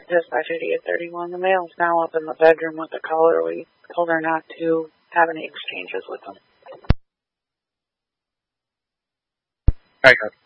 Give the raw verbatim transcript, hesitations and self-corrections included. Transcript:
Dispatch eighty-eight thirty-one. The male's now up in the bedroom with the caller. We told her not to have any exchanges with him. All right,